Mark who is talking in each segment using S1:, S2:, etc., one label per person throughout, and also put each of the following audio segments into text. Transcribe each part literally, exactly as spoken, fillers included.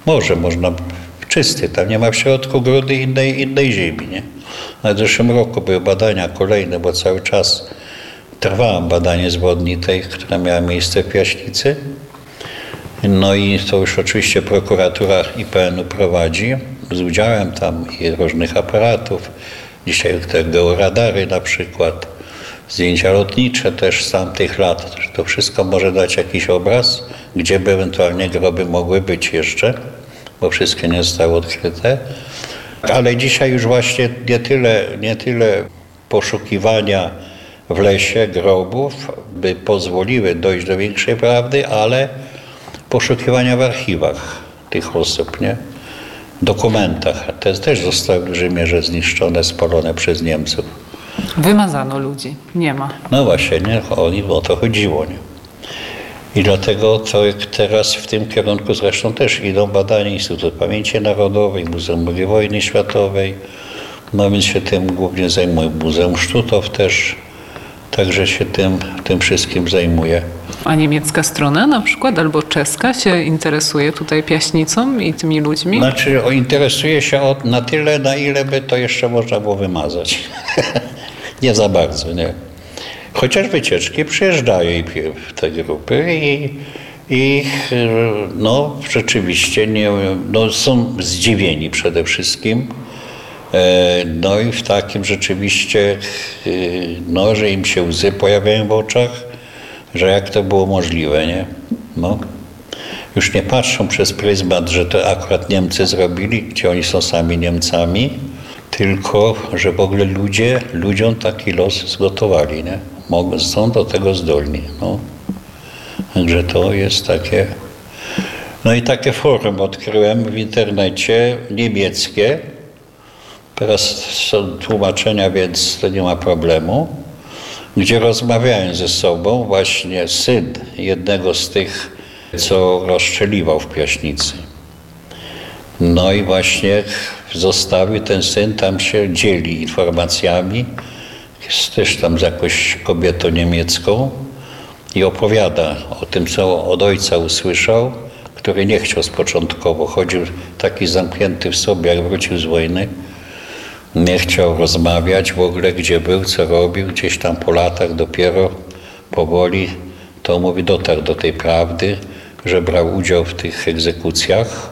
S1: Może, można czysty, tam nie ma w środku grudy innej, innej ziemi, nie? Na w zeszłym roku były badania kolejne, bo cały czas trwało badanie zwodni tej, która miała miejsce w Piaśnicy. No i to już oczywiście prokuratura I P N u prowadzi z udziałem tam i różnych aparatów. Dzisiaj te georadary na przykład, zdjęcia lotnicze też z tamtych lat. To wszystko może dać jakiś obraz, gdzie by ewentualnie groby mogły być jeszcze, bo wszystkie nie zostały odkryte. Ale dzisiaj już właśnie nie tyle, nie tyle poszukiwania w lesie grobów by pozwoliły dojść do większej prawdy, ale poszukiwania w archiwach tych osób, nie? Dokumentach. Te też zostały w dużej mierze zniszczone, spalone przez Niemców.
S2: Wymazano ludzi. Nie ma.
S1: No właśnie, nie? Oni, o to chodziło, nie? I dlatego to teraz w tym kierunku zresztą też idą badania Instytutu Pamięci Narodowej, Muzeum drugiej Wojny Światowej. No więc się tym głównie zajmuje Muzeum Sztutow też. Także się tym, tym wszystkim zajmuje.
S2: A niemiecka strona na przykład, albo czeska się interesuje tutaj Piaśnicą i tymi ludźmi?
S1: Znaczy o, interesuje się o, na tyle, na ile by to jeszcze można było wymazać. Nie za bardzo, nie. Chociaż wycieczki przyjeżdżają i w te grupy i, i no rzeczywiście nie, no, są zdziwieni przede wszystkim. No i w takim rzeczywiście, no, że im się łzy pojawiają w oczach, że jak to było możliwe, nie? No. Już nie patrzą przez pryzmat, że to akurat Niemcy zrobili, gdzie oni są sami Niemcami, tylko, że w ogóle ludzie, ludziom taki los zgotowali, nie? Mogą, są do tego zdolni, no. Także to jest takie... No i takie forum odkryłem w internecie niemieckie. Teraz są tłumaczenia, więc to nie ma problemu, gdzie rozmawiają ze sobą właśnie syn jednego z tych, co rozstrzeliwał w Piaśnicy. No i właśnie zostawił ten syn, tam się dzieli informacjami, jest też tam z jakąś kobietą niemiecką i opowiada o tym, co od ojca usłyszał, który nie chciał z początkowo, chodził taki zamknięty w sobie, jak wrócił z wojny. Nie chciał rozmawiać w ogóle, gdzie był, co robił. Gdzieś tam po latach dopiero powoli, to mówi, dotarł do tej prawdy, że brał udział w tych egzekucjach.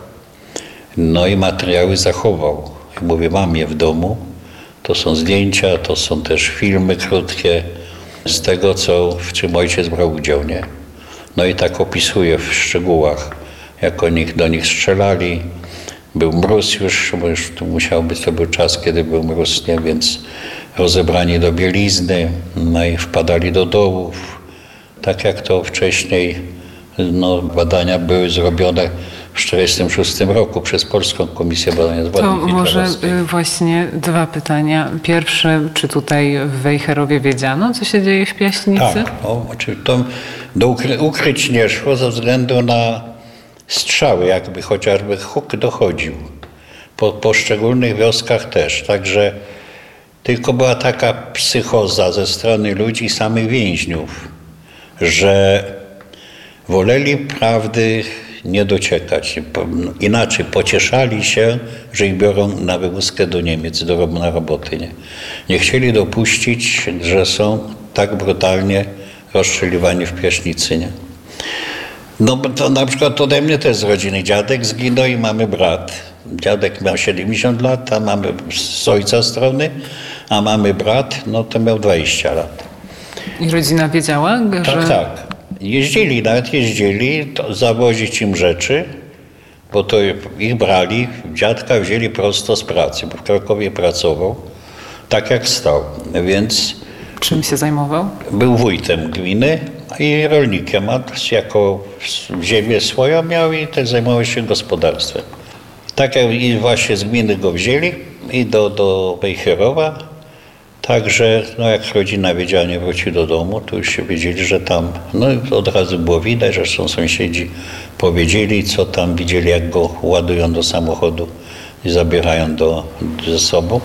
S1: No i materiały zachował. I mówi, mam je w domu. To są zdjęcia, to są też filmy krótkie z tego, co, w czym ojciec brał udział, nie? No i tak opisuje w szczegółach, jak oni do nich strzelali. Był mróz już, bo już to musiał być, to był czas, kiedy był mróz, nie? Więc rozebrani do bielizny, no i wpadali do dołów. Tak jak to wcześniej, no, badania były zrobione w czterdziestym szóstym roku przez Polską Komisję Badania Zbrodni
S2: To może właśnie dwa pytania. Pierwsze, czy tutaj w Wejherowie wiedziano, co się dzieje w Piaśnicy?
S1: Tak, no, to do ukry- ukryć nie szło ze względu na strzały, jakby chociażby huk dochodził. Po poszczególnych wioskach też. Także tylko była taka psychoza ze strony ludzi, samych więźniów, że woleli prawdy nie dociekać. Inaczej pocieszali się, że ich biorą na wywózkę do Niemiec, do, na roboty. Nie? nie chcieli dopuścić, że są tak brutalnie rozstrzeliwani w Piaśnicy. Nie? No to na przykład ode mnie też z rodziny. Dziadek zginął i mamy brat. Dziadek miał siedemdziesiąt lat, a mamy z ojca strony, a mamy brat, no to miał dwadzieścia lat.
S2: I rodzina wiedziała, że...
S1: Tak, tak. Jeździli, nawet jeździli to zawozić im rzeczy, bo to ich brali, dziadka wzięli prosto z pracy, bo w Krakowie pracował, tak jak stał, więc...
S2: Czym się zajmował?
S1: Był wójtem gminy i rolnikiem, a jako ziemię swoją miał i też zajmował się gospodarstwem. Tak jak i właśnie z gminy go wzięli i do, do Wejherowa. Także no jak rodzina wiedziała, nie wróci do domu, to już się wiedzieli, że tam, no od razu było widać, że są sąsiedzi powiedzieli, co tam widzieli, jak go ładują do samochodu i zabierają do, ze sobą.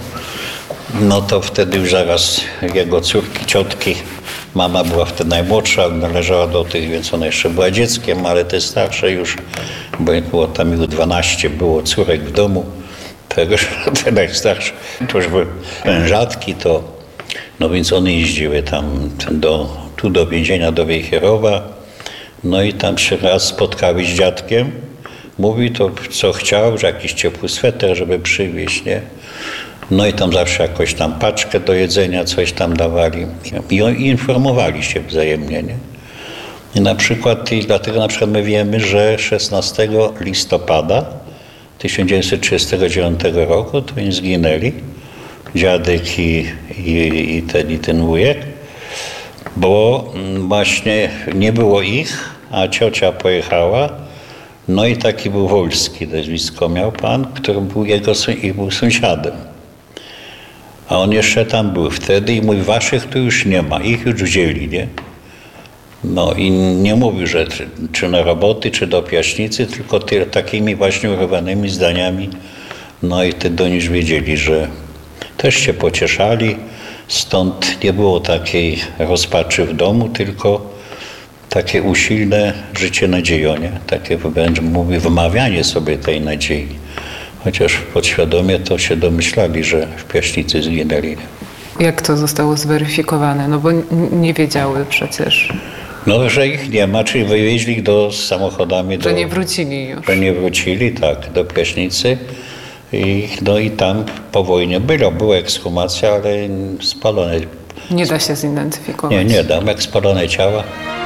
S1: No to wtedy już zaraz jego córki, ciotki, mama była wtedy najmłodsza, należała do tych, więc ona jeszcze była dzieckiem, ale te starsze już bo było tam już dwanaście było córek w domu, tego, te najstarsze, to już były mężatki, to, no więc one jeździły tam do, tu do więzienia, do Wejherowa, no i tam się raz spotkały z dziadkiem, mówi to, co chciał, że jakiś ciepły sweter, żeby przywieźć, nie? No i tam zawsze jakoś tam paczkę do jedzenia, coś tam dawali i, i informowali się wzajemnie, nie? I na przykład, i dlatego na przykład my wiemy, że szesnastego listopada tysiąc dziewięćset trzydziestego dziewiątego roku to oni zginęli, dziadek i, i, i, ten, i ten wujek, bo właśnie nie było ich, a ciocia pojechała, no i taki był Wolski, nazwisko miał pan, który był jego i był sąsiadem. A on jeszcze tam był wtedy i mówi, waszych tu już nie ma, ich już wzięli, nie? No i nie mówił, że czy, czy na roboty, czy do Piaśnicy, tylko ty, takimi właśnie urwanymi zdaniami. No i ty do nich wiedzieli, że też się pocieszali, stąd nie było takiej rozpaczy w domu, tylko takie usilne życie nadzieją, nie? Takie wręcz mówię, wymawianie sobie tej nadziei. Chociaż podświadomie to się domyślali, że w Piaśnicy zginęli.
S2: Jak to zostało zweryfikowane? No bo nie wiedziały przecież.
S1: No, że ich nie ma, czyli wywieźli ich do samochodami.
S2: Że
S1: do,
S2: nie wrócili już.
S1: Że nie wrócili, tak, do Piaśnicy. I, no i tam po wojnie było, była ekshumacja, ale spalone.
S2: Nie da się zidentyfikować.
S1: Nie, nie da, jak spalone ciała.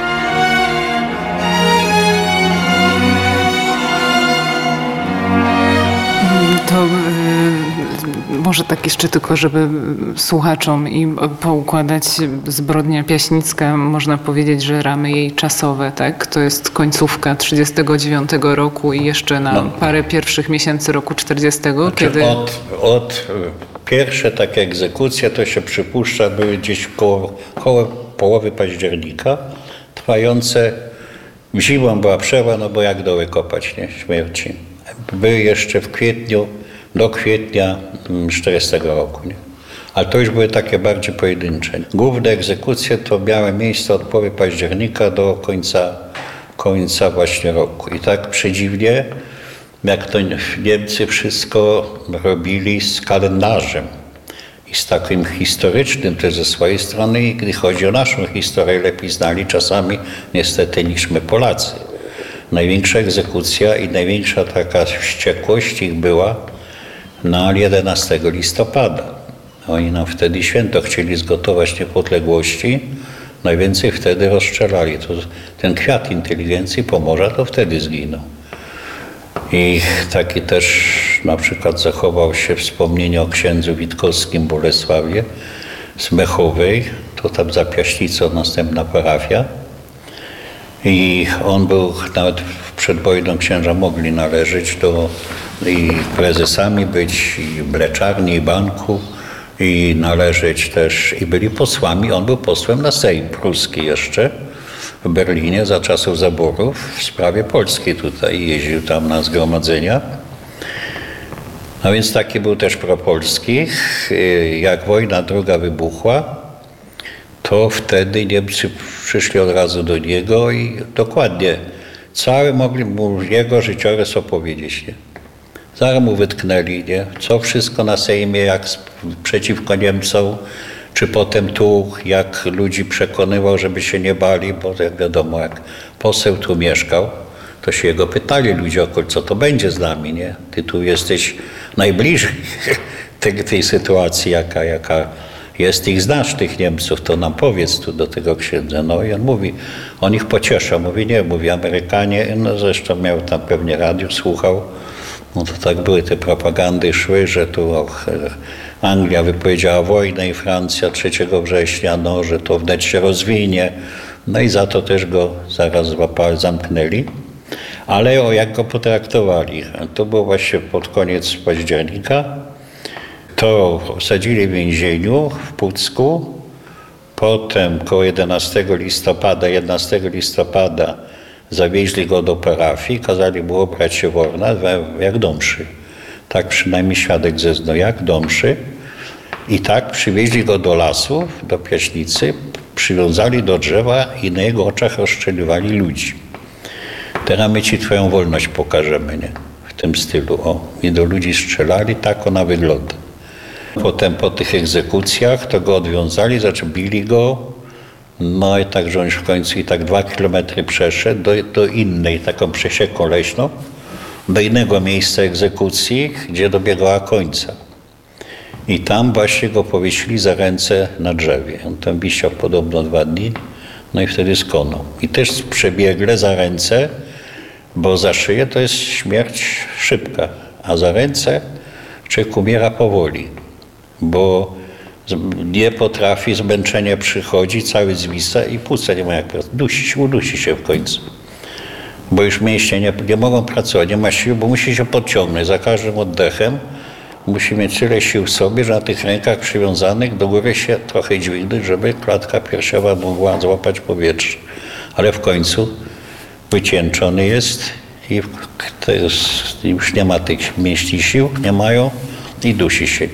S2: To y, może tak jeszcze tylko, żeby słuchaczom i poukładać zbrodnia piaśnicka, można powiedzieć, że ramy jej czasowe, tak? To jest końcówka trzydziestego dziewiątego roku i jeszcze na no. parę pierwszych miesięcy roku czterdziestego,
S1: Znaczy
S2: kiedy...
S1: Od, od pierwsze takie egzekucje to się przypuszcza były gdzieś koło, koło połowy października, trwające, zimą była przerwa, no bo jak doły kopać, nie? Śmierci. Były jeszcze w kwietniu, do kwietnia czterdziestego roku, nie? Ale to już były takie bardziej pojedyncze. Główne egzekucje to miały miejsce od połowy października do końca, końca właśnie roku. I tak przedziwnie, jak to Niemcy wszystko robili z kalendarzem i z takim historycznym też ze swojej strony, i gdy chodzi o naszą historię, lepiej znali czasami niestety niż my Polacy. Największa egzekucja i największa taka wściekłość ich była na jedenastego listopada. Oni nam wtedy święto chcieli zgotować niepodległości, najwięcej wtedy rozstrzelali. To ten kwiat inteligencji Pomorza to wtedy zginął. I taki też na przykład zachował się wspomnienie o księdzu Witkowskim Bolesławie z Mechowej, to tam za Piaśnicą następna parafia. I on był, nawet przed wojną księża mogli należeć do i prezesami być, i mleczarni, i banku, i należeć też, i byli posłami. On był posłem na Sejm pruski jeszcze w Berlinie za czasów zaborów w sprawie Polski tutaj, jeździł tam na zgromadzenia. No więc taki był też propolski. Jak wojna druga wybuchła, to wtedy Niemcy przyszli od razu do niego i dokładnie cały mogli mu jego życiorys opowiedzieć, nie? Zaraz mu wytknęli, nie? Co wszystko na Sejmie, jak przeciwko Niemcom, czy potem tu, jak ludzi przekonywał, żeby się nie bali, bo jak wiadomo, jak poseł tu mieszkał, to się jego pytali ludzie, co to będzie z nami, nie? Ty tu jesteś najbliżej tej, tej sytuacji, jaka, jaka jest, ich znasz, tych Niemców, to nam powiedz tu do tego księdza. No i on mówi, on ich pociesza, mówi nie, mówi Amerykanie, no zresztą miał tam pewnie radio, słuchał, no to tak były te propagandy szły, że tu och, Anglia wypowiedziała wojnę i Francja trzeciego września, no, że to wnet się rozwinie, no i za to też go zaraz złapali, zamknęli. Ale o jak go potraktowali, to było właśnie pod koniec października, to osadzili w więzieniu w Pucku, potem koło jedenastego listopada, jedenastego listopada zawieźli go do parafii, kazali mu ubrać się w ornat, jak do mszy. Tak przynajmniej świadek zeznał, jak do mszy. I tak przywieźli go do lasu, do Piaśnicy, przywiązali do drzewa i na jego oczach rozstrzeliwali ludzi. Teraz my ci twoją wolność pokażemy, nie? W tym stylu. O, i do ludzi strzelali, tak ona wygląda. Potem po tych egzekucjach to go odwiązali, znaczy bili go, no i tak, że on już w końcu i tak dwa kilometry przeszedł do, do innej, taką przesieką leśną, do innego miejsca egzekucji, gdzie dobiegała końca. I tam właśnie go powiesili za ręce na drzewie. On tam wisiał podobno dwa dni, no i wtedy skonał. I też przebiegle za ręce, bo za szyję to jest śmierć szybka, a za ręce człowiek umiera powoli, bo nie potrafi, zmęczenie przychodzi, cały zwisa i płuca nie ma jak pracować. Dusi, udusi się w końcu. Bo już mięśnie nie, nie mogą pracować, nie ma sił, bo musi się podciągnąć. Za każdym oddechem musi mieć tyle sił w sobie, że na tych rękach przywiązanych do góry się trochę dźwignąć, żeby klatka piersiowa mogła złapać powietrze. Ale w końcu wycieńczony jest i to jest, już nie ma tych mięśni, sił, nie mają i dusi się.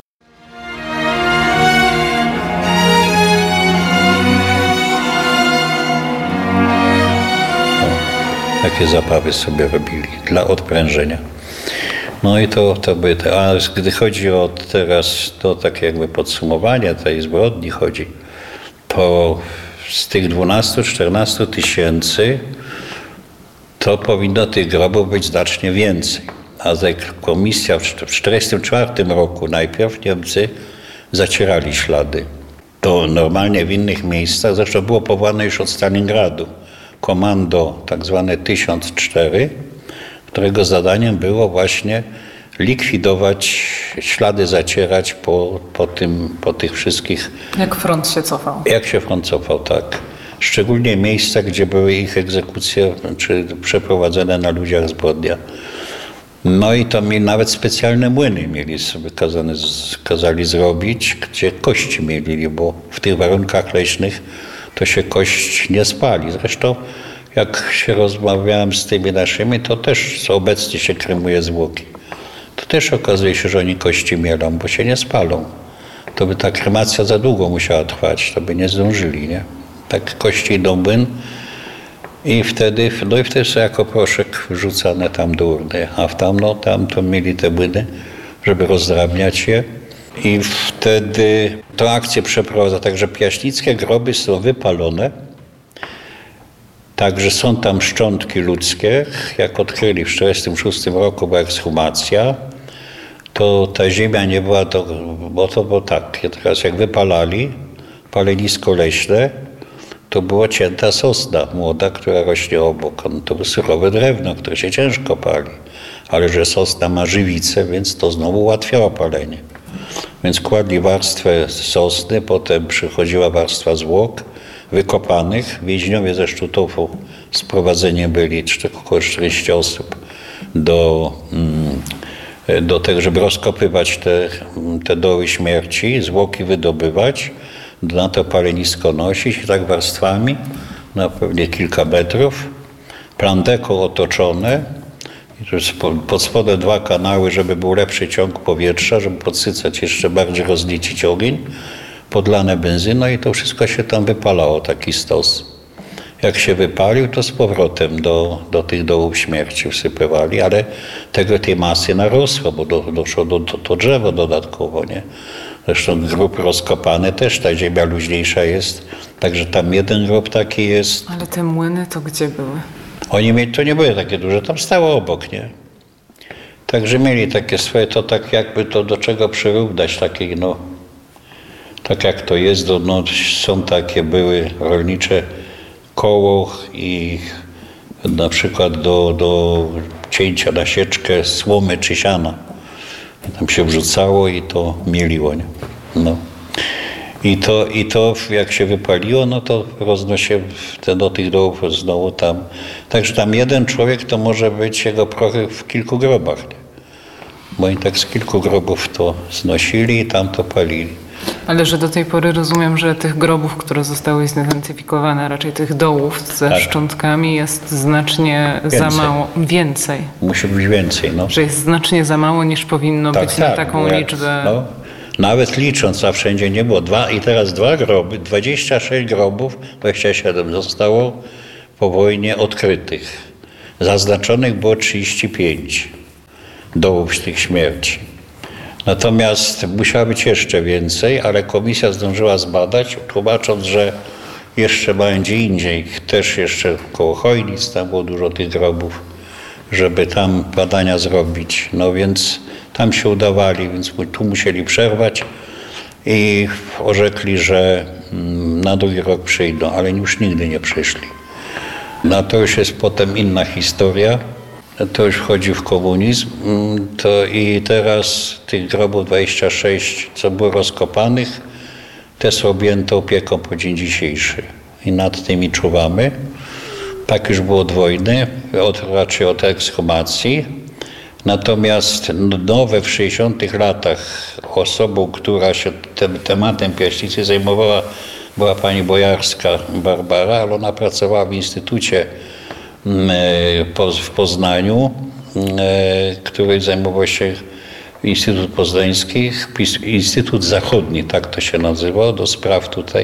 S1: Takie zabawy sobie robili dla odprężenia. No i to, to by, a gdy chodzi o teraz, to takie jakby podsumowanie tej zbrodni chodzi, to z tych dwunastu czternastu tysięcy to powinno tych grobów być znacznie więcej. A komisja w tysiąc dziewięćset czterdziestym czwartym roku najpierw Niemcy zacierali ślady. To normalnie w innych miejscach, zresztą było powołane już od Stalingradu, komando tak zwane tysiąc cztery, którego zadaniem było właśnie likwidować, ślady zacierać po, po, tym, po tych wszystkich...
S2: Jak front się cofał.
S1: Jak się front cofał, tak. Szczególnie miejsca, gdzie były ich egzekucje, czy przeprowadzone na ludziach zbrodnia. No i to mieli nawet specjalne młyny mieli sobie kazane, kazali zrobić, gdzie kości mielili, bo w tych warunkach leśnych to się kość nie spali. Zresztą jak się rozmawiałem z tymi naszymi, to też obecnie się kremuje zwłoki. To też okazuje się, że oni kości mielą, bo się nie spalą. To by ta kremacja za długo musiała trwać, to by nie zdążyli, nie? Tak kości idą młyn i wtedy, no i wtedy są jako proszek wrzucane tam do urny. A w tam, no tam to mieli te młyny, żeby rozdrabniać je. I wtedy tę akcję przeprowadza, także piaśnickie groby są wypalone. Także są tam szczątki ludzkie. Jak odkryli w tysiąc dziewięćset czterdziestym szóstym roku była ekshumacja, to ta ziemia nie była, to, bo to było tak, teraz jak wypalali palenisko leśne, to była cięta sosna młoda, która rośnie obok. To było surowe drewno, które się ciężko pali. Ale że sosna ma żywicę, więc to znowu ułatwiało palenie. Więc kładli warstwę sosny, potem przychodziła warstwa zwłok wykopanych. Więźniowie ze Sztutofu sprowadzeni byli, około czterdzieści osób, do, do tego, żeby rozkopywać te, te doły śmierci, zwłoki wydobywać, na to palenisko nosić i tak warstwami, na pewnie kilka metrów, plandeką otoczone, pod spodem dwa kanały, żeby był lepszy ciąg powietrza, żeby podsycać, jeszcze bardziej rozliczyć ogień, podlane benzyną i to wszystko się tam wypalało, taki stos. Jak się wypalił, to z powrotem do, do tych dołów śmierci wsypywali, ale tego tej masy narosło, bo do, doszło do, do, to drzewo dodatkowo, nie? Zresztą grób rozkopany też, ta ziemia luźniejsza jest, także tam jeden grób taki jest.
S2: Ale te młyny to gdzie były?
S1: Oni mieli, to nie były takie duże, tam stało obok, nie? Także mieli takie swoje, to tak jakby to do czego przyrównać, takiej no, tak jak to jest, no, są takie, były rolnicze koło i na przykład do, do cięcia na sieczkę słomy czy siana. Tam się wrzucało i to mieliło, nie? No. I to, I to jak się wypaliło, no to roznosi te do tych dołów znowu tam. Także tam jeden człowiek to może być jego prochy w kilku grobach, nie? Bo oni tak z kilku grobów to znosili i tam to palili.
S2: Ale że do tej pory rozumiem, że tych grobów, które zostały zidentyfikowane, raczej tych dołów ze tak. szczątkami jest znacznie więcej. za mało. Więcej.
S1: Musi być więcej, no.
S2: Że jest znacznie za mało niż powinno tak, być tak, na taką jak, liczbę.
S1: No, nawet licząc, a wszędzie nie było. Dwa, I teraz dwa groby, dwadzieścia sześć grobów, dwadzieścia siedem zostało po wojnie odkrytych. Zaznaczonych było trzydzieści pięć dołów z tych śmierci. Natomiast musiało być jeszcze więcej, ale komisja zdążyła zbadać, tłumacząc, że jeszcze będzie indziej, też jeszcze koło Chojnic, tam było dużo tych grobów, żeby tam badania zrobić. No więc tam się udawali, więc tu musieli przerwać i orzekli, że na drugi rok przyjdą, ale już nigdy nie przyszli. No to już jest potem inna historia. To już wchodzi w komunizm. To i teraz tych grobów dwadzieścia sześć, co było rozkopanych, te są objęte opieką po dzień dzisiejszy. I nad tymi czuwamy. Tak już było od wojny, od, raczej od ekshumacji. Natomiast nowe w sześćdziesiątych latach osobą, która się tym tematem Piaśnicy zajmowała, była pani Bojarska Barbara, ale ona pracowała w Instytucie w Poznaniu, który zajmował się Instytut Poznański, Instytut Zachodni, tak to się nazywał, do spraw tutaj.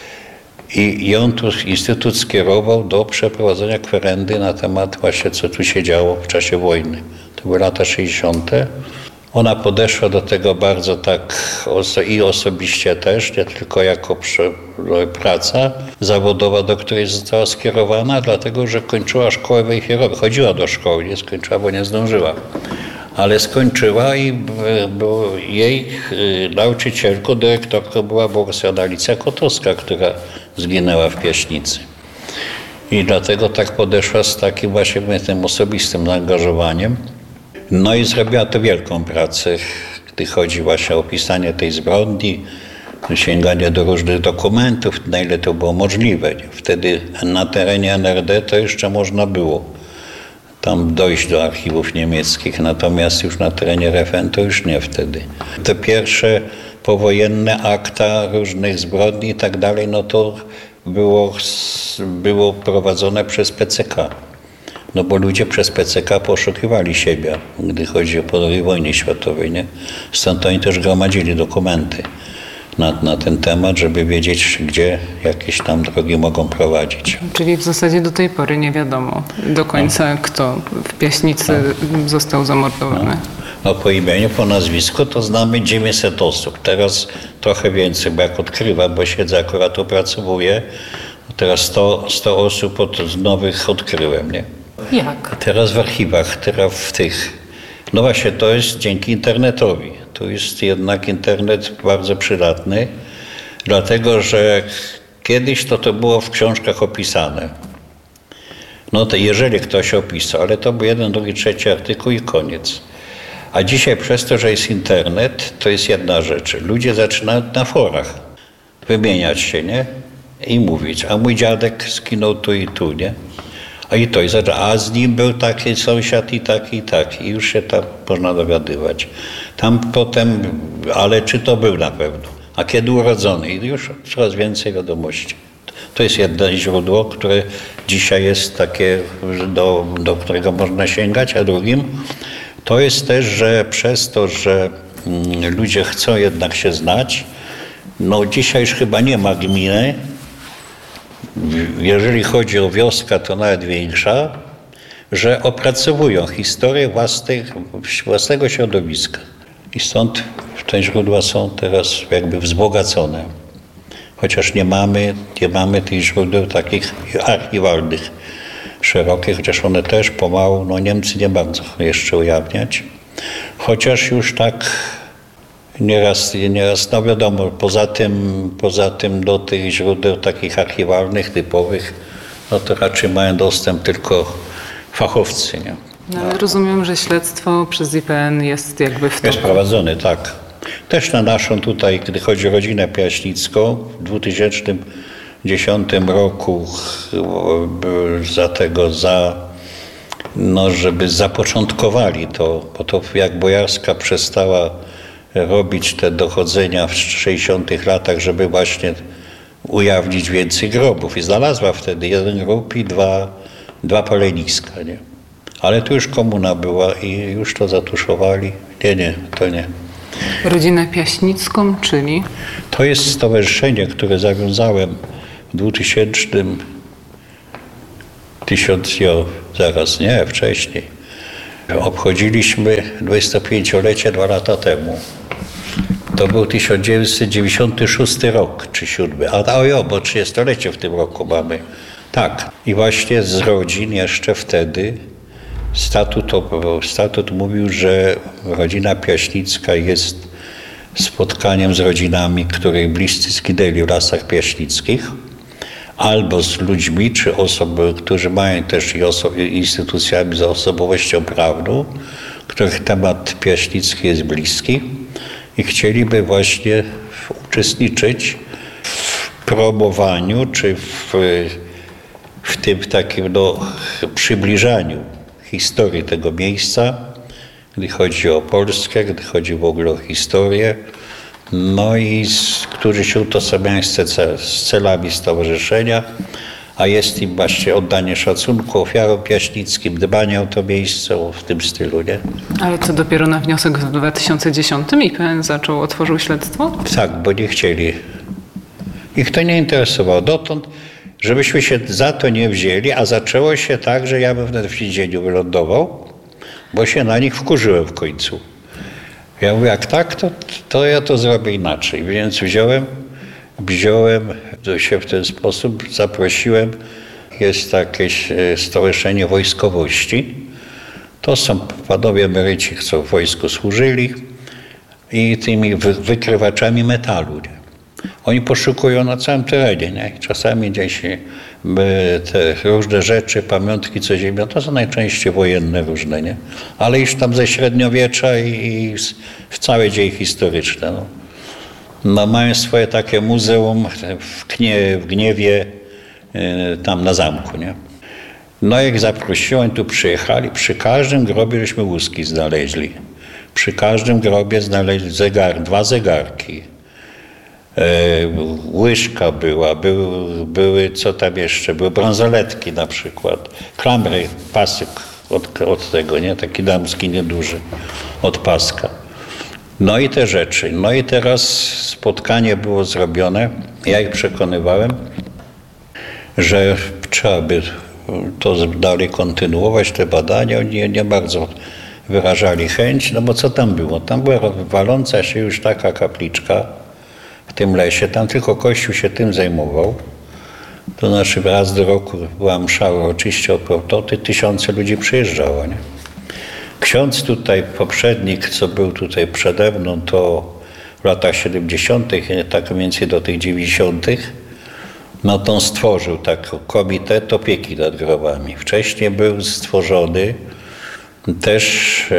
S1: I, I on tu Instytut skierował do przeprowadzenia kwerendy na temat właśnie, co tu się działo w czasie wojny. To były lata sześćdziesiąte. Ona podeszła do tego bardzo tak oso i osobiście też, nie tylko jako prze, praca zawodowa, do której została skierowana, dlatego że kończyła szkołę Wejherowa. Chodziła do szkoły, nie skończyła, bo nie zdążyła. Ale skończyła i bo jej nauczycielką, dyrektorką była Bogusława Alicja Kotowska, która zginęła w Piaśnicy. I dlatego tak podeszła z takim właśnie tym osobistym zaangażowaniem. No i zrobiła to wielką pracę, gdy chodzi właśnie o opisanie tej zbrodni, sięganie do różnych dokumentów, na ile to było możliwe. Wtedy na terenie N R D to jeszcze można było tam dojść do archiwów niemieckich, natomiast już na terenie R F N to już nie wtedy. Te pierwsze powojenne akta różnych zbrodni i tak dalej, no to było, było prowadzone przez P C K. No bo ludzie przez P C K poszukiwali siebie, gdy chodzi o po drugiej wojnie światowej, nie? Stąd oni też gromadzili dokumenty na, na ten temat, żeby wiedzieć, gdzie jakieś tam drogi mogą prowadzić.
S2: Czyli w zasadzie do tej pory nie wiadomo do końca, no. Kto w Piaśnicy no. został zamordowany.
S1: No. no po imieniu, po nazwisku to znamy dziewięćset osób. Teraz trochę więcej, bo jak odkrywa, bo siedzę, akurat opracowuję, teraz sto, sto osób od nowych odkryłem, nie?
S2: Jak?
S1: Teraz w archiwach, teraz w tych. No właśnie, to jest dzięki internetowi. Tu jest jednak internet bardzo przydatny, dlatego że kiedyś to, to było w książkach opisane. No to jeżeli ktoś opisał, ale to był jeden, drugi, trzeci artykuł i koniec. A dzisiaj przez to, że jest internet, to jest jedna rzecz. Ludzie zaczynają na forach wymieniać się, nie? I mówić, a mój dziadek skinął tu i tu, nie? A i to, i zaczyna, a z nim był taki sąsiad i taki, i taki. I już się tam można dowiadywać. Tam potem, ale czy to był na pewno? A kiedy urodzony? I już coraz więcej wiadomości. To jest jedno źródło, które dzisiaj jest takie, do, do którego można sięgać, a drugim to jest też, że przez to, że mm, ludzie chcą jednak się znać, no dzisiaj już chyba nie ma gminy. Jeżeli chodzi o wioskę, to nawet większa, że opracowują historię własnych, własnego środowiska. I stąd te źródła są teraz jakby wzbogacone. Chociaż nie mamy, nie mamy tych źródeł takich archiwalnych, szerokich, chociaż one też pomału, no Niemcy nie bardzo jeszcze ujawniać. Chociaż już tak Nieraz, nieraz, no wiadomo, poza tym, poza tym do tych źródeł takich archiwalnych, typowych, no to raczej mają dostęp tylko fachowcy, nie?
S2: No, ale rozumiem, że śledztwo przez I P N jest jakby w toku.
S1: Jest prowadzone, tak. Też na naszą tutaj, gdy chodzi o rodzinę piaśnicką, w dwa tysiące dziesiątym roku za tego, za, no żeby zapoczątkowali to, bo to jak Bojarska przestała robić te dochodzenia w sześćdziesiątych latach, żeby właśnie ujawnić więcej grobów. I znalazła wtedy jeden grób i dwa, dwa paleniska, nie? Ale tu już komuna była i już to zatuszowali. Nie, nie, to nie.
S2: Rodzinę Piaśnicką, czyli?
S1: To jest stowarzyszenie, które zawiązałem w dwutysięcznym tysiąc, jo, zaraz, nie, wcześniej. Obchodziliśmy dwudziestopięciolecie dwa lata temu. To był tysiąc dziewięćset dziewięćdziesiąty szósty rok, czy siódmy. A ojo, bo trzydziestolecie w tym roku mamy. Tak. I właśnie z rodzin jeszcze wtedy statut, statut mówił, że rodzina Piaśnicka jest spotkaniem z rodzinami, których bliscy zginęli w Lasach Piaśnickich, albo z ludźmi, czy osoby, którzy mają też i oso- instytucjami z osobowością prawną, których temat piaśnicki jest bliski i chcieliby właśnie uczestniczyć w promowaniu, czy w, w tym takim no, przybliżaniu historii tego miejsca, gdy chodzi o Polskę, gdy chodzi w ogóle o historię, no i z, którzy się utożsamiają z, z celami stowarzyszenia, a jest im właśnie oddanie szacunku ofiarom piaśnickim, dbanie o to miejsce w tym stylu, nie?
S2: Ale co dopiero na wniosek w dwa tysiące dziesiątym I P N zaczął, otworzył śledztwo?
S1: Tak, bo nie chcieli. Ich to nie interesowało. Dotąd, żebyśmy się za to nie wzięli, a zaczęło się tak, że ja bym wtedy w więzieniu wylądował, bo się na nich wkurzyłem w końcu. Ja mówię, jak tak, to, to ja to zrobię inaczej. Więc wziąłem, wziąłem się w ten sposób, zaprosiłem, jest jakieś stowarzyszenie wojskowości. To są panowie emeryci, co w wojsku służyli i tymi wy, wykrywaczami metalu. Nie? Oni poszukują na całym terenie, nie? Czasami gdzieś te różne rzeczy, pamiątki, co ziemia, to są najczęściej wojenne różne, nie? Ale już tam ze średniowiecza i, i w całe dzieje historyczne. No. No, mają swoje takie muzeum w, Knie, w Gniewie, tam na zamku, nie? No jak zaprosiłem, tu przyjechali, przy każdym grobie żeśmy łuski znaleźli. Przy każdym grobie znaleźli zegar, dwa zegarki. E, łyżka była, był, były, co tam jeszcze, były bransoletki na przykład, klamry, pasek od, od tego, nie, taki damski nieduży, od paska. No i te rzeczy. No i teraz spotkanie było zrobione. Ja ich przekonywałem, że trzeba by to dalej kontynuować, te badania. Oni nie, nie bardzo wyrażali chęć, no bo co tam było? Tam była waląca się już taka kapliczka w tym lesie, tam tylko Kościół się tym zajmował. To znaczy raz do roku była msza uroczyście od prototy, tysiące ludzi przyjeżdżało, nie? Ksiądz tutaj, poprzednik, co był tutaj przede mną, to w latach siedemdziesiątych, tak mniej więcej do tych dziewięćdziesiątych, no to on stworzył taką komitet opieki nad grobami. Wcześniej był stworzony też e,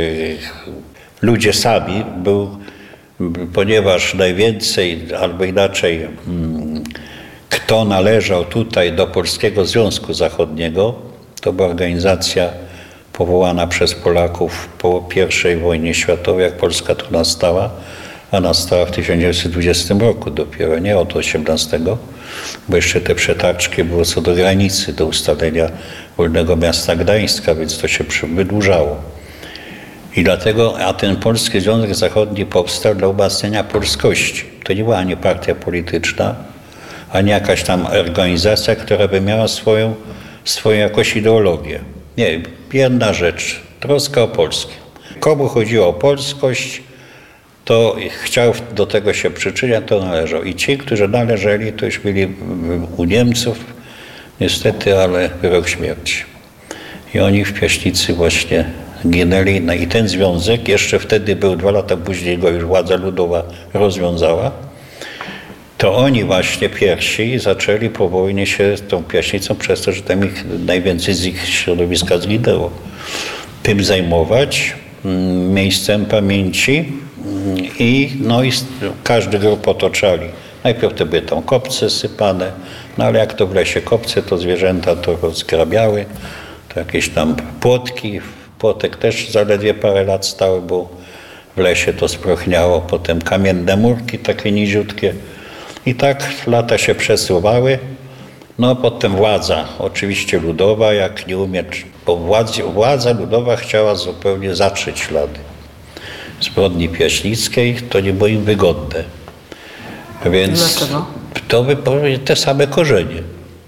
S1: ludzie sami, był, ponieważ najwięcej, albo inaczej, m, kto należał tutaj do Polskiego Związku Zachodniego, to była organizacja powołana przez Polaków po pierwszej wojnie światowej, jak Polska tu nastała, a nastała w tysiąc dziewięćset dwudziestym roku dopiero, nie od osiemnastego, bo jeszcze te przetarczki było co do granicy, do ustalenia wolnego miasta Gdańska, więc to się wydłużało. I dlatego, a ten Polski Związek Zachodni powstał dla umacniania polskości. To nie była ani partia polityczna, ani jakaś tam organizacja, która by miała swoją, swoją jakąś ideologię. Nie, jedna rzecz, troska o Polskę. Komu chodziło o polskość, to chciał do tego się przyczyniać, to należał. I ci, którzy należeli, to już byli u Niemców, niestety, ale wyrok śmierci. I oni w Piaśnicy właśnie ginęli. No i ten związek, jeszcze wtedy był, dwa lata później go już władza ludowa rozwiązała, to oni właśnie pierwsi zaczęli po wojnie się tą Piaśnicą, przez to, że tam ich najwięcej z ich środowiska zginęło, tym zajmować, miejscem pamięci i, no i każdy grób otoczali. Najpierw to były tam kopce sypane, no ale jak to w lesie kopce, to zwierzęta to rozgrabiały, to jakieś tam płotki, płotek też zaledwie parę lat stały, bo w lesie to sprochniało, potem kamienne murki takie niziutkie. I tak lata się przesuwały. No potem władza, oczywiście ludowa, jak nie umie, bo władza, władza ludowa chciała zupełnie zatrzeć ślady zbrodni piaśnickiej, to nie było im wygodne. Więc
S2: dlaczego?
S1: to by te same korzenie.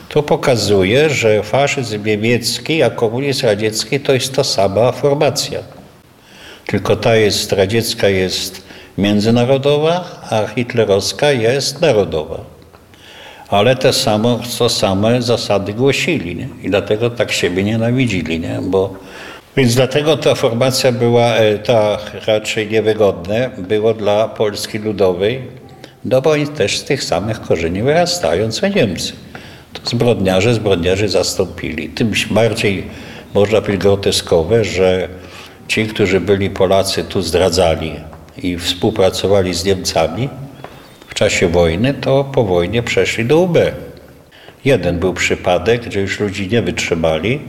S1: To pokazuje, że faszyzm niemiecki, a komunizm radziecki to jest ta sama formacja. Tylko ta jest radziecka jest międzynarodowa, a hitlerowska jest narodowa. Ale te samo, to same zasady głosili, nie? I dlatego tak siebie nienawidzili, nie? Bo, więc dlatego ta formacja była ta raczej niewygodna, było dla Polski Ludowej, no bo oni też z tych samych korzeni wyrastają, co Niemcy. To zbrodniarze, zbrodniarzy zastąpili. Tym bardziej można powiedzieć groteskowe, że ci, którzy byli Polacy, tu zdradzali i współpracowali z Niemcami w czasie wojny, to po wojnie przeszli do U B. Jeden był przypadek, gdzie już ludzi nie wytrzymali,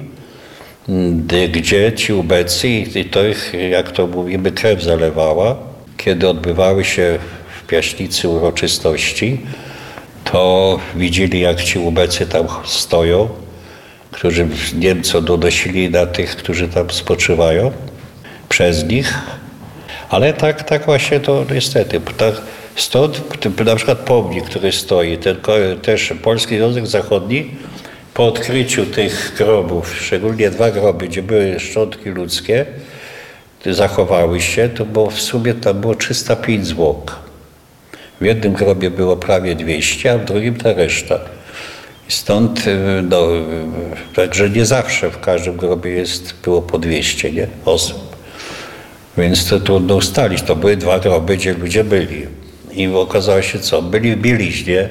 S1: gdzie ci ubecy, i to ich, jak to mówimy, krew zalewała. Kiedy odbywały się w Piaśnicy uroczystości, to widzieli, jak ci ubecy tam stoją, którzy Niemcy donosili na tych, którzy tam spoczywają przez nich. Ale tak, tak właśnie to niestety. Tak, stąd na przykład pomnik, który stoi, ten, też Polski Związek Zachodni, po odkryciu tych grobów, szczególnie dwa groby, gdzie były szczątki ludzkie, zachowały się, to było w sumie tam było trzysta pięć zwłok. W jednym grobie było prawie dwieście, a w drugim ta reszta. I stąd, no, także nie zawsze w każdym grobie jest, było po dwieście, nie, osób. Więc to trudno ustalić. To były dwa groby, gdzie ludzie byli. I okazało się co? Byli w bieliźnie.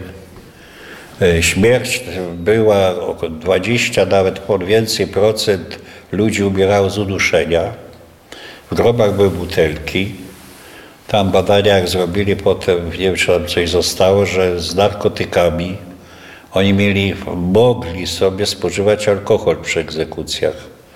S1: Śmierć była około dwadzieścia, nawet po więcej procent ludzi umierało z uduszenia. W grobach były butelki. Tam badania jak zrobili potem, nie wiem czy tam coś zostało, że z narkotykami oni mieli, mogli sobie spożywać alkohol przy egzekucjach.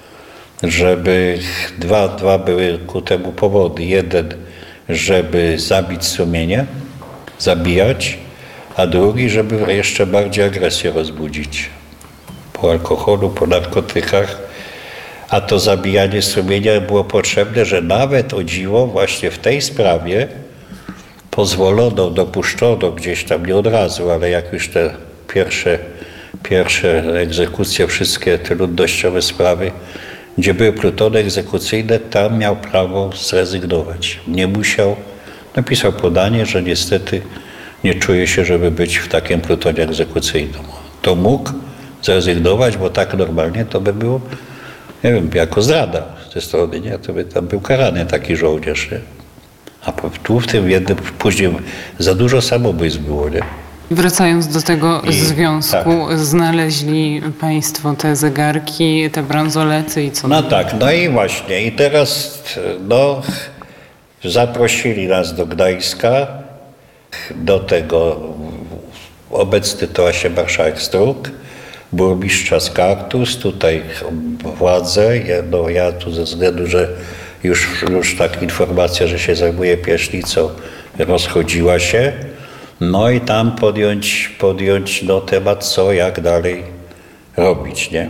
S1: Żeby dwa, dwa były ku temu powody. Jeden, żeby zabić sumienie, zabijać, a drugi, żeby jeszcze bardziej agresję rozbudzić. Po alkoholu, po narkotykach. A to zabijanie sumienia było potrzebne, że nawet o dziwo właśnie w tej sprawie pozwolono, dopuszczono gdzieś tam, nie od razu, ale jak już te pierwsze, pierwsze egzekucje, wszystkie te ludnościowe sprawy, gdzie były plutony egzekucyjne, tam miał prawo zrezygnować. Nie musiał, napisał podanie, że niestety nie czuje się, żeby być w takim plutonie egzekucyjnym. To mógł zrezygnować, bo tak normalnie to by było, nie wiem, jako zdrada ze strony, nie? To by tam był karany taki żołnierz, nie? A tu w tym jednym, później za dużo samobójstw było, nie?
S2: Wracając do tego
S1: I,
S2: związku,
S1: tak.
S2: Znaleźli państwo te zegarki, te bransolety i co?
S1: No tak, no i właśnie. I teraz no, zaprosili nas do Gdańska, do tego obecny to właśnie marszałek Struk, burmistrza Skartus, tutaj władze. Ja, no, ja tu ze względu, że już, już tak informacja, że się zajmuje Piaśnicą, rozchodziła się. No i tam podjąć, podjąć no, temat, co, jak dalej robić, nie?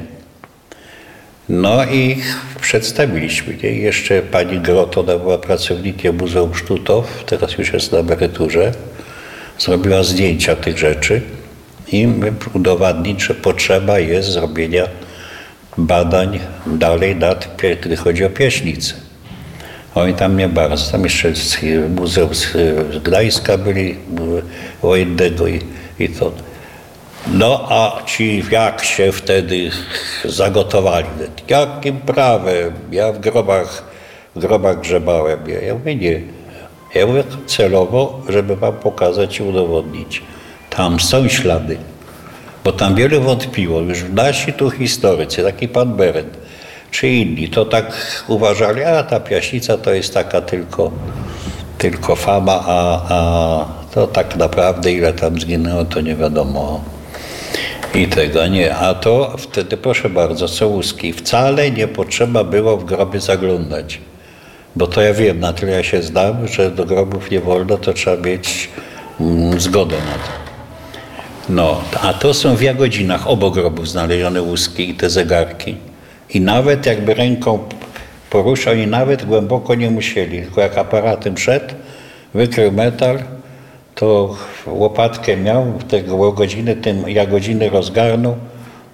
S1: No i przedstawiliśmy, nie? I jeszcze pani Grot, ona była pracownikiem Muzeum Sztutów, teraz już jest na emeryturze, zrobiła zdjęcia tych rzeczy i my udowadnić, że potrzeba jest zrobienia badań dalej, nad, gdy chodzi o Piaśnicę. Oni tam nie bardzo, tam jeszcze z Muzeum z Gdańska byli, wojennego i, i to. No a ci jak się wtedy zagotowali? Jakim prawem? Ja w grobach, w grobach grzebałem. Ja, ja mówię nie. Ja mówię celowo, żeby wam pokazać i udowodnić. Tam są ślady. Bo tam wielu wątpiło. Już nasi tu historycy, taki pan Berendt, czy inni, to tak uważali, a ta Piaśnica to jest taka tylko, tylko fama, a, a to tak naprawdę ile tam zginęło, to nie wiadomo. I tego nie. A to wtedy, proszę bardzo, Sołuski, wcale nie potrzeba było w groby zaglądać. Bo to ja wiem, na tyle ja się znam, że do grobów nie wolno, to trzeba mieć mm, zgodę na to. No, a to są w Jagodzinach obok grobów znalezione łuski i te zegarki. I nawet jakby ręką poruszał i nawet głęboko nie musieli, tylko jak aparatem szedł, wykrył metal, to łopatkę miał, te godziny, tym Jagodziny rozgarnął,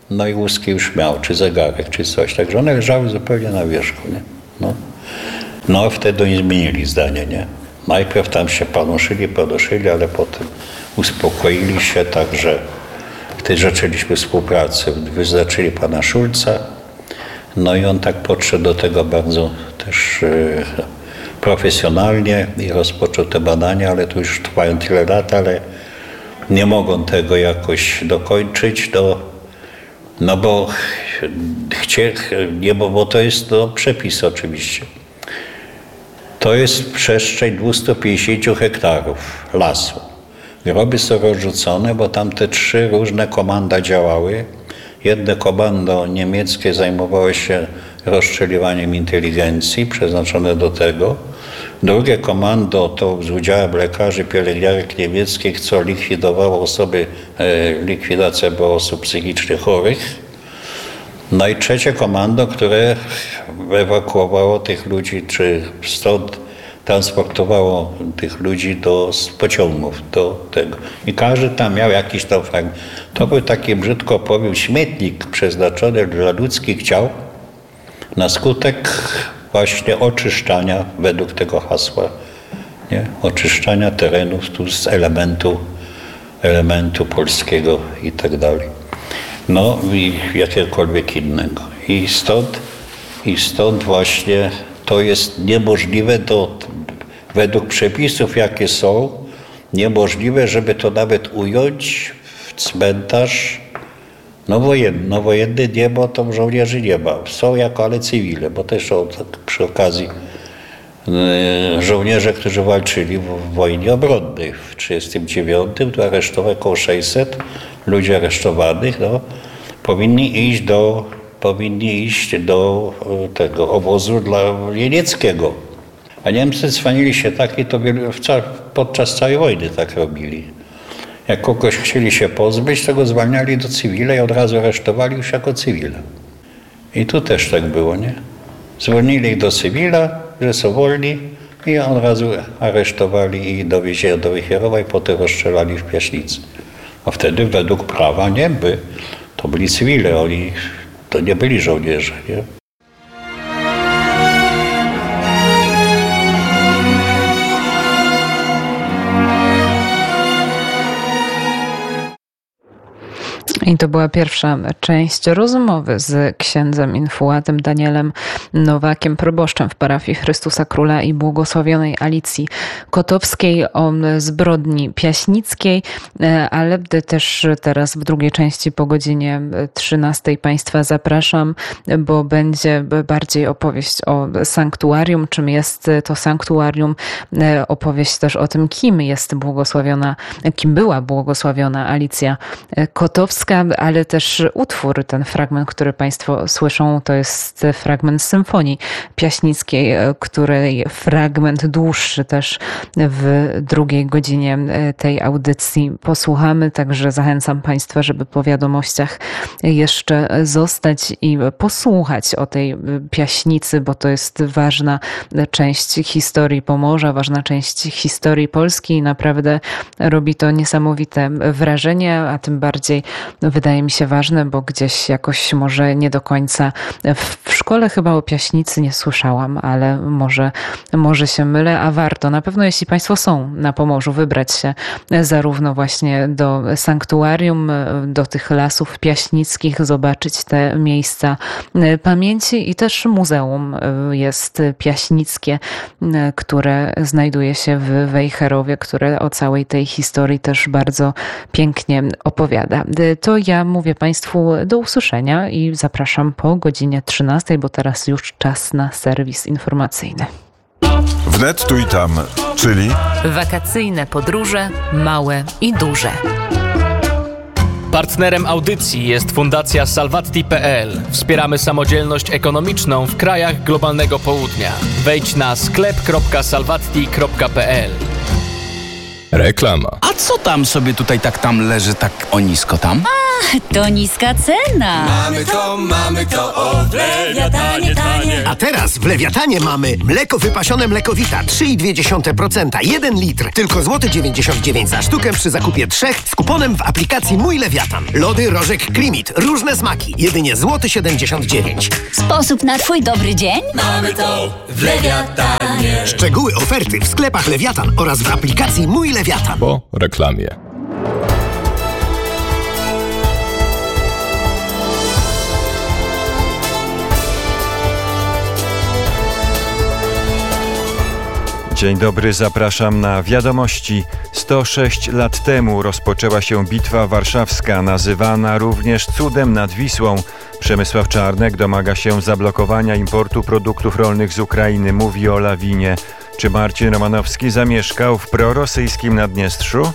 S1: no i łuski już miał, czy zegarek, czy coś. Także one leżały zupełnie na wierzchu, nie? No. No a wtedy oni zmienili zdanie, nie? Najpierw tam się panoszyli, panoszyli, ale potem uspokoili się, także wtedy zaczęliśmy współpracę. Wyznaczyli pana Szulca, no i on tak podszedł do tego bardzo też e, profesjonalnie i rozpoczął te badania, ale to już trwają tyle lat, ale nie mogą tego jakoś dokończyć, do, no bo chcie, nie, bo, bo to jest no, przepis oczywiście. To jest przestrzeń dwieście pięćdziesiąt hektarów lasu. Groby są rozrzucone, bo tam te trzy różne komanda działały. Jedno komando niemieckie zajmowało się rozstrzeliwaniem inteligencji, przeznaczone do tego. Drugie komando to z udziałem lekarzy, pielęgniarek niemieckich, co likwidowało osoby, e, likwidacja była osób psychicznie chorych. No i trzecie komando, które ewakuowało tych ludzi, czy stąd transportowało tych ludzi do pociągów, do tego. I każdy tam miał jakiś tam fragment. To był taki, brzydko powiem, śmietnik przeznaczony dla ludzkich ciał na skutek właśnie oczyszczania, według tego hasła, nie? Oczyszczania terenów tu z elementu, elementu polskiego i tak dalej. No i jakiegokolwiek innego. I stąd, i stąd właśnie to jest niemożliwe do, według przepisów, jakie są, niemożliwe, żeby to nawet ująć w cmentarz no wojenny. No wojenny nie, bo tam żołnierzy nie ma. Są jako, ale cywile, bo też są tak przy okazji yy, żołnierze, którzy walczyli w, w wojnie obronnej. W tysiąc dziewięćset trzydziestym dziewiątym to aresztowało około sześćset ludzi aresztowanych, no, powinni iść do, powinni iść do tego obozu dla niemieckiego. A Niemcy cwanili się tak i to podczas całej wojny tak robili. Jak kogoś chcieli się pozbyć, to go zwalniali do cywila i od razu aresztowali już jako cywila. I tu też tak było, nie? Zwolnili ich do cywila, że są wolni i od razu aresztowali i dowiezieli do Wichierowa i potem rozstrzelali w Piaśnicy. A wtedy według prawa nie by. To byli cywile, oni to nie byli żołnierze, nie?
S2: I to była pierwsza część rozmowy z księdzem infułatem Danielem Nowakiem, proboszczem w parafii Chrystusa Króla i Błogosławionej Alicji Kotowskiej o zbrodni piaśnickiej, ale też teraz w drugiej części po godzinie trzynastej Państwa zapraszam, bo będzie bardziej opowieść o sanktuarium, czym jest to sanktuarium, opowieść też o tym, kim jest błogosławiona, kim była błogosławiona Alicja Kotowska, ale też utwór, ten fragment, który Państwo słyszą, to jest fragment symfonii piaśnickiej, której fragment dłuższy też w drugiej godzinie tej audycji posłuchamy. Także zachęcam Państwa, żeby po wiadomościach jeszcze zostać i posłuchać o tej piaśnicy, bo to jest ważna część historii Pomorza, ważna część historii Polski i naprawdę robi to niesamowite wrażenie, a tym bardziej wydaje mi się ważne, bo gdzieś jakoś może nie do końca w szkole chyba o piaśnicy nie słyszałam, ale może, może się mylę, a warto. Na pewno jeśli Państwo są na Pomorzu, wybrać się zarówno właśnie do sanktuarium, do tych lasów piaśnickich, zobaczyć te miejsca pamięci i też muzeum jest piaśnickie, które znajduje się w Wejherowie, które o całej tej historii też bardzo pięknie opowiada. To ja mówię Państwu do usłyszenia i zapraszam po godzinie trzynastej, bo teraz już czas na serwis informacyjny.
S3: Wnet tu i tam, czyli
S4: wakacyjne podróże, małe i duże.
S5: Partnerem audycji jest Fundacja Salvatti kropka pe el. Wspieramy samodzielność ekonomiczną w krajach globalnego południa. Wejdź na sklep kropka salvatti kropka pe el.
S3: reklama.
S6: A co tam sobie tutaj tak tam leży tak o nisko tam? to niska cena.
S7: Mamy to, mamy to, o w Lewiatanie tanie.
S8: A teraz w Lewiatanie mamy mleko wypasione Mlekowita trzy i dwie dziesiąte procenta, jeden litr, tylko złoty dziewięćdziesiąt dziewięć za sztukę przy zakupie trzech z kuponem w aplikacji Mój Lewiatan. Lody Rożek Klimit, różne smaki, jedynie złoty siedemdziesiąt dziewięć.
S6: Sposób na twój dobry dzień?
S7: Mamy to w Lewiatanie.
S8: Szczegóły oferty w sklepach Lewiatan oraz w aplikacji Mój Lewiatan.
S3: Po reklamie.
S9: Dzień dobry, zapraszam na wiadomości. sto sześć lat temu rozpoczęła się Bitwa Warszawska, nazywana również cudem nad Wisłą. Przemysław Czarnek domaga się zablokowania importu produktów rolnych z Ukrainy. Mówi o lawinie. Czy Marcin Romanowski zamieszkał w prorosyjskim Naddniestrzu?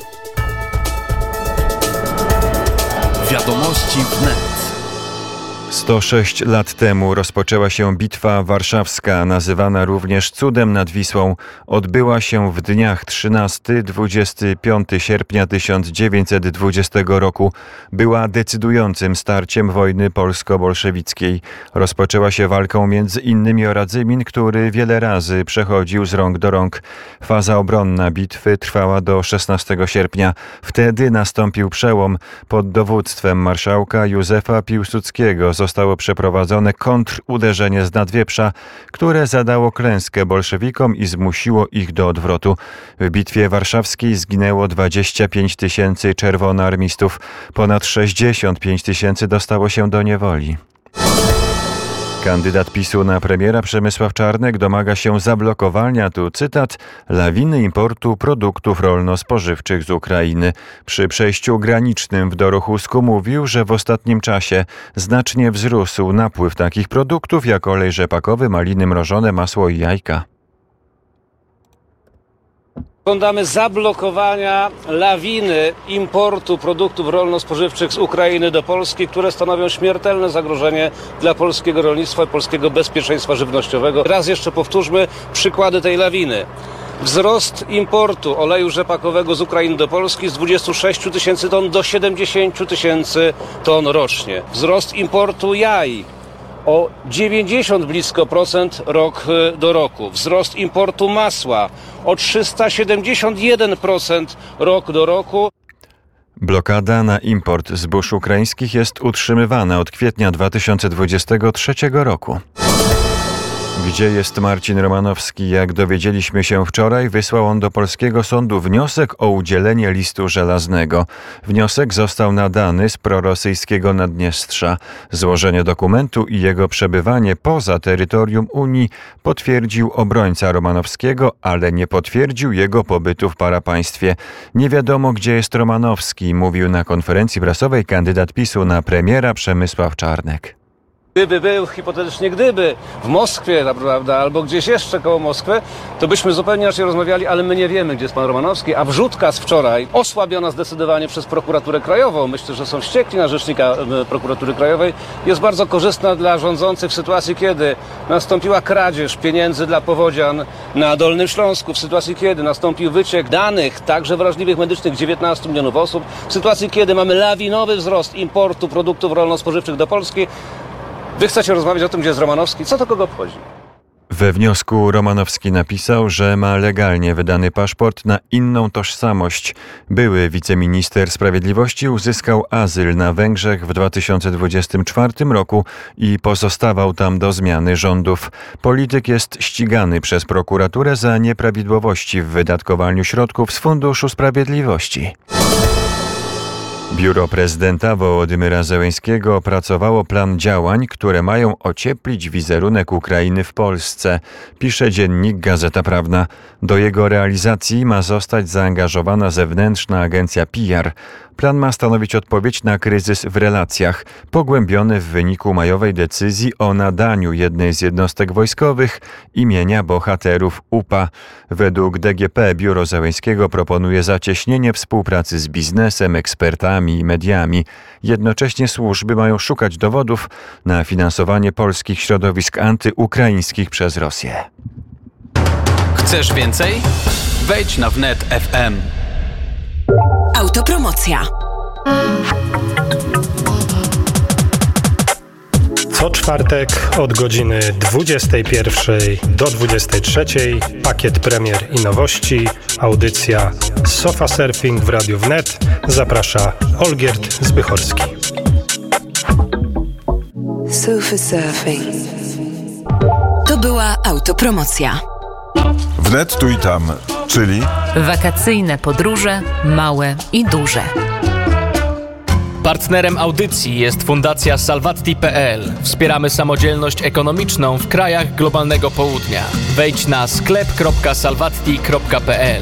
S3: Wiadomości wnet.
S9: sto sześć lat temu rozpoczęła się Bitwa Warszawska, nazywana również cudem nad Wisłą. Odbyła się w dniach trzynastego do dwudziestego piątego sierpnia tysiąc dziewięćset dwudziestego roku. Była decydującym starciem wojny polsko-bolszewickiej. Rozpoczęła się walką między innymi o Radzymin, który wiele razy przechodził z rąk do rąk. Faza obronna bitwy trwała do szesnastego sierpnia. Wtedy nastąpił przełom. Pod dowództwem marszałka Józefa Piłsudskiego zostało przeprowadzone kontruderzenie z Nadwieprza, które zadało klęskę bolszewikom i zmusiło ich do odwrotu. W Bitwie Warszawskiej zginęło dwadzieścia pięć tysięcy czerwonoarmistów. Ponad sześćdziesiąt pięć tysięcy dostało się do niewoli. Kandydat PiSu na premiera Przemysław Czarnek domaga się zablokowania, tu cytat, lawiny importu produktów rolno-spożywczych z Ukrainy. Przy przejściu granicznym w Dorochusku mówił, że w ostatnim czasie znacznie wzrósł napływ takich produktów jak olej rzepakowy, maliny mrożone, masło i jajka.
S10: Żądamy zablokowania lawiny importu produktów rolno-spożywczych z Ukrainy do Polski, które stanowią śmiertelne zagrożenie dla polskiego rolnictwa i polskiego bezpieczeństwa żywnościowego. Raz jeszcze powtórzmy przykłady tej lawiny. Wzrost importu oleju rzepakowego z Ukrainy do Polski z dwudziestu sześciu tysięcy ton do siedemdziesięciu tysięcy ton rocznie. Wzrost importu jaj o dziewięćdziesiąt blisko procent rok do roku. Wzrost importu masła o trzysta siedemdziesiąt jeden procent rok do roku.
S9: Blokada na import zbóż ukraińskich jest utrzymywana od kwietnia dwa tysiące dwudziestego trzeciego roku. Gdzie jest Marcin Romanowski? Jak dowiedzieliśmy się wczoraj, wysłał on do polskiego sądu wniosek o udzielenie listu żelaznego. Wniosek został nadany z prorosyjskiego Naddniestrza. Złożenie dokumentu i jego przebywanie poza terytorium Unii potwierdził obrońca Romanowskiego, ale nie potwierdził jego pobytu w parapaństwie. Nie wiadomo, gdzie jest Romanowski, mówił na konferencji prasowej kandydat PiSu na premiera Przemysław Czarnek.
S10: Gdyby był, hipotetycznie gdyby, w Moskwie, prawda, albo gdzieś jeszcze koło Moskwy, to byśmy zupełnie inaczej rozmawiali, ale my nie wiemy, gdzie jest pan Romanowski, a wrzutka z wczoraj, osłabiona zdecydowanie przez prokuraturę krajową, myślę, że są wściekli na rzecznika prokuratury krajowej, jest bardzo korzystna dla rządzących w sytuacji, kiedy nastąpiła kradzież pieniędzy dla powodzian na Dolnym Śląsku, w sytuacji, kiedy nastąpił wyciek danych, także wrażliwych medycznych dziewiętnastu milionów osób, w sytuacji, kiedy mamy lawinowy wzrost importu produktów rolno-spożywczych do Polski. Wy chcecie rozmawiać o tym, gdzie jest Romanowski? Co to kogo obchodzi?
S9: We wniosku Romanowski napisał, że ma legalnie wydany paszport na inną tożsamość. Były wiceminister sprawiedliwości uzyskał azyl na Węgrzech w dwa tysiące dwudziestym czwartym roku i pozostawał tam do zmiany rządów. Polityk jest ścigany przez prokuraturę za nieprawidłowości w wydatkowaniu środków z Funduszu Sprawiedliwości. Biuro prezydenta Wołodymyra Zełenskiego opracowało plan działań, które mają ocieplić wizerunek Ukrainy w Polsce, pisze dziennik Gazeta Prawna. Do jego realizacji ma zostać zaangażowana zewnętrzna agencja P R. Plan ma stanowić odpowiedź na kryzys w relacjach, pogłębiony w wyniku majowej decyzji o nadaniu jednej z jednostek wojskowych imienia bohaterów U P A. Według D G P biuro Zełenskiego proponuje zacieśnienie współpracy z biznesem, ekspertami i mediami. Jednocześnie służby mają szukać dowodów na finansowanie polskich środowisk antyukraińskich przez Rosję.
S5: Chcesz więcej? Wejdź na wnet kropka f m.
S11: Autopromocja. Co czwartek od godziny dwudziestej pierwszej do dwudziestej trzeciej pakiet premier i nowości, audycja Sofa Surfing w Radiu Wnet. Zaprasza Olgierd Zbychorski.
S12: Sofa Surfing. To była autopromocja.
S3: Wnet tu i tam, czyli
S4: Wakacyjne podróże, małe i duże.
S5: Partnerem audycji jest Fundacja Salvatti kropka pe el. Wspieramy samodzielność ekonomiczną w krajach globalnego południa. Wejdź na sklep kropka salvatti kropka pe el.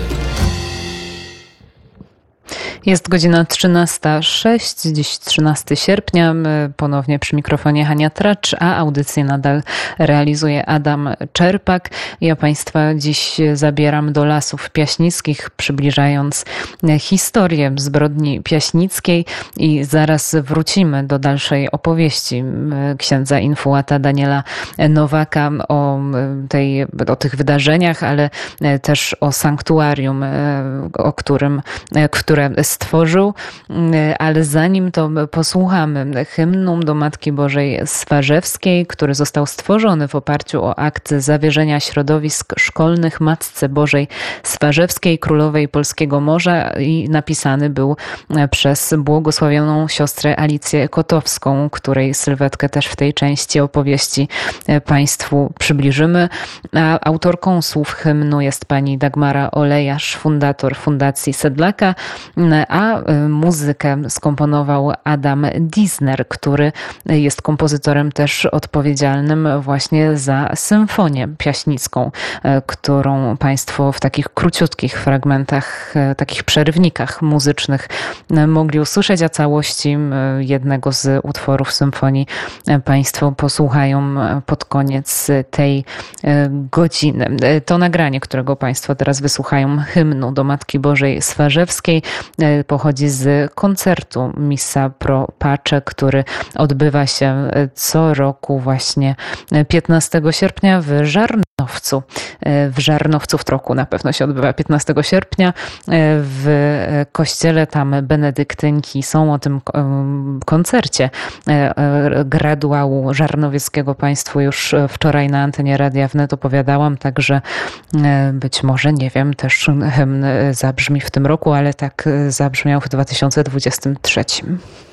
S2: Jest godzina trzynasta sześć, dziś trzynastego sierpnia, ponownie przy mikrofonie Hania Tracz, a audycję nadal realizuje Adam Czerpak. Ja Państwa dziś zabieram do Lasów Piaśnickich, przybliżając historię zbrodni piaśnickiej i zaraz wrócimy do dalszej opowieści księdza infuata Daniela Nowaka o, tej, o tych wydarzeniach, ale też o sanktuarium, o którym, które stworzył, ale zanim to posłuchamy hymnu do Matki Bożej Swarzewskiej, który został stworzony w oparciu o akt zawierzenia środowisk szkolnych Matce Bożej Swarzewskiej, Królowej Polskiego Morza i napisany był przez błogosławioną siostrę Alicję Kotowską, której sylwetkę też w tej części opowieści Państwu przybliżymy. A autorką słów hymnu jest pani Dagmara Olejarz, fundator Fundacji Sedlaka, a muzykę skomponował Adam Disner, który jest kompozytorem też odpowiedzialnym właśnie za symfonię piaśnicką, którą Państwo w takich króciutkich fragmentach, takich przerywnikach muzycznych mogli usłyszeć, a całości jednego z utworów symfonii Państwo posłuchają pod koniec tej godziny. To nagranie, którego Państwo teraz wysłuchają, hymnu do Matki Bożej Swarzewskiej, pochodzi z koncertu Missa Pro Pace, który odbywa się co roku właśnie piętnastego sierpnia w Żarnowcu. W Żarnowcu w Troku na pewno się odbywa piętnastego sierpnia. W kościele tam benedyktynki są o tym koncercie graduału żarnowieckiego Państwu już wczoraj na antenie Radia Wnet opowiadałam, także być może, nie wiem, też hymn zabrzmi w tym roku, ale tak zabrzmiał w dwa tysiące dwudziestym trzecim.